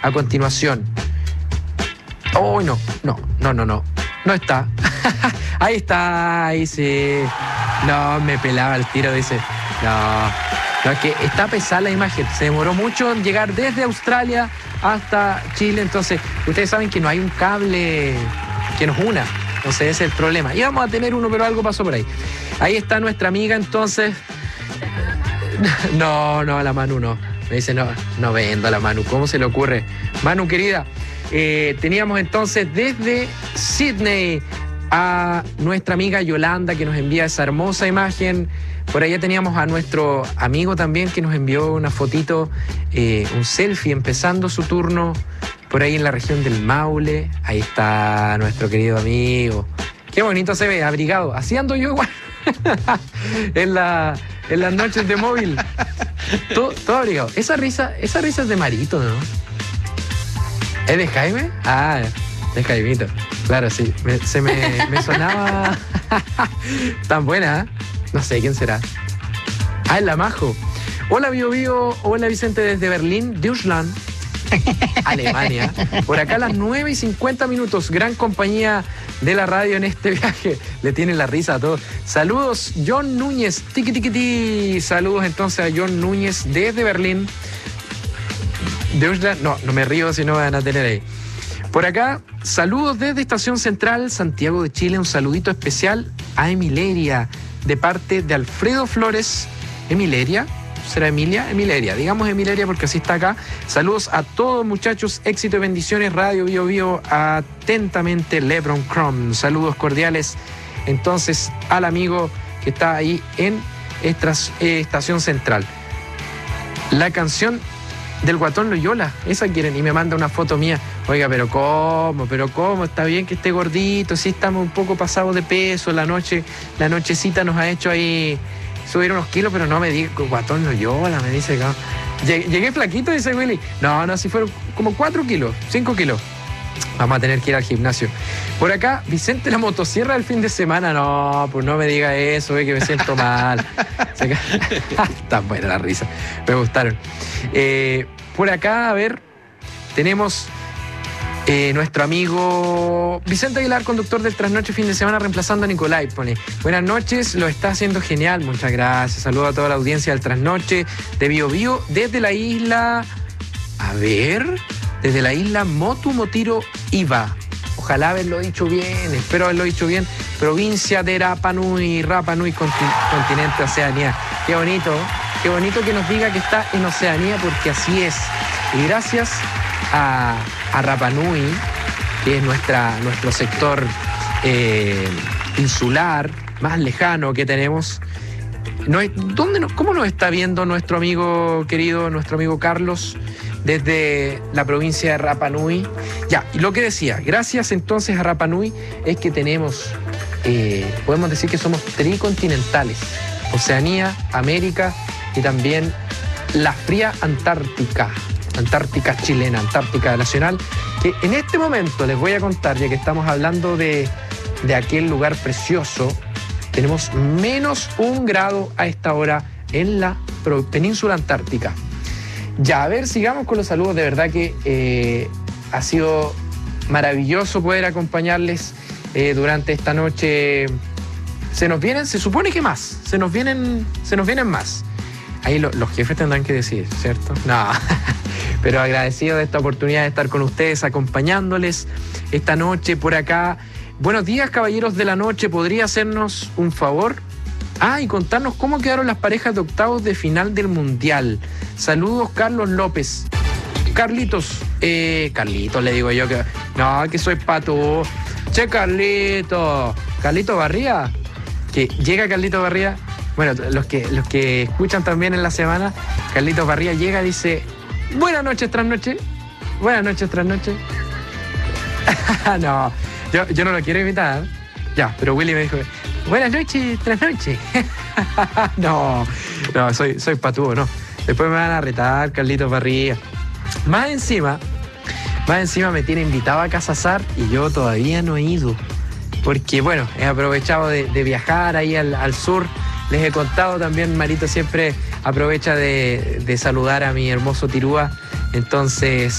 a continuación. Oh, no está. Ahí está, ahí sí. No, me pelaba el tiro, dice. No, es que está pesada la imagen. Se demoró mucho en llegar desde Australia hasta Chile. Entonces, ustedes saben que no hay un cable que nos una. Entonces, ese es el problema. Íbamos a tener uno, pero algo pasó por ahí. Ahí está nuestra amiga, entonces. No, la Manu no. Me dice, no vendo a la Manu. ¿Cómo se le ocurre? Manu, querida, teníamos entonces desde Sydney a nuestra amiga Yolanda, que nos envía esa hermosa imagen. Por allá teníamos a nuestro amigo también, que nos envió una fotito, un selfie, empezando su turno por ahí en la región del Maule. Ahí está nuestro querido amigo. Qué bonito se ve, abrigado. Así ando yo igual. en las noches de móvil. Todo abrigado. Esa risa es de Marito, ¿no? ¿Es de Jaime? Ah, de Jaimito. Claro, sí. Me sonaba tan buena, ¿eh? No sé quién será. Ah, es la Majo. Hola, Bio. Hola, Vicente, desde Berlín, Deutschland, Alemania. Por acá a las 9:50. Gran compañía de la radio en este viaje. Le tienen la risa a todos. Saludos, John Núñez. Tiqui. Saludos entonces a John Núñez desde Berlín. Deutschland. No me río si no van a tener ahí. Por acá, saludos desde Estación Central, Santiago de Chile. Un saludito especial a Emileria, de parte de Alfredo Flores. ¿Emileria? ¿Será Emilia? Emileria. Digamos Emileria porque así está acá. Saludos a todos, muchachos. Éxito y bendiciones. Radio Bio. Atentamente, Lebron Crom. Saludos cordiales, entonces, al amigo que está ahí en Estación Central. La canción del Guatón Loyola, esa quieren, y me manda una foto mía. Oiga, pero cómo, está bien que esté gordito, sí estamos un poco pasados de peso, la nochecita nos ha hecho ahí subir unos kilos, pero no me diga Guatón Loyola, me dice que no. Llegué flaquito, dice Willy. No, si fueron como 4 kilos, 5 kilos. Vamos a tener que ir al gimnasio. Por acá, Vicente, la motosierra del fin de semana. No, pues no me diga eso, que me siento mal. Está buena la risa. Me gustaron. Por acá, a ver, tenemos nuestro amigo Vicente Aguilar, conductor del Trasnoche fin de semana, reemplazando a Nicolai. Pone, buenas noches, lo está haciendo genial. Muchas gracias. Saludo a toda la audiencia del Trasnoche de Bio desde la isla... A ver... Desde la isla Motiro Iva. Ojalá haberlo dicho bien, espero haberlo dicho bien. Provincia de Rapa Nui, continente Oceanía. Qué bonito que nos diga que está en Oceanía, porque así es. Y gracias a Rapa Nui, que es nuestro sector insular más lejano que tenemos. ¿Cómo nos está viendo nuestro amigo querido, nuestro amigo Carlos? Desde la provincia de Rapa Nui. Ya, y lo que decía, gracias entonces a Rapa Nui es que tenemos, podemos decir que somos tricontinentales. Oceanía, América y también la fría Antártica chilena, Antártica nacional, que en este momento les voy a contar, ya que estamos hablando de aquel lugar precioso, tenemos -1 grado a esta hora en la península antártica. Ya, a ver, sigamos con los saludos. De verdad que ha sido maravilloso poder acompañarles durante esta noche. Se supone que más, se nos vienen más. Ahí los jefes tendrán que decir, ¿cierto? No, pero agradecido de esta oportunidad de estar con ustedes, acompañándoles esta noche por acá. Buenos días, caballeros de la noche. ¿Podría hacernos un favor? Y contarnos cómo quedaron las parejas de octavos de final del Mundial. Saludos, Carlos López. Carlitos le digo yo que soy pato. Che, Carlito Barría, que llega Carlito Barría. Bueno, los que escuchan también en la semana, Carlito Barría llega y dice, buenas noches, trasnoche. No, yo no lo quiero invitar. Ya, pero Willy me dijo, buenas noches, trasnoche. No, soy patúo, no. Después me van a retar, Carlitos Barría. Más encima me tiene invitado a Casazar y yo todavía no he ido. Porque, bueno, he aprovechado de viajar ahí al sur. Les he contado también, Marito siempre aprovecha de saludar a mi hermoso Tirúa. Entonces,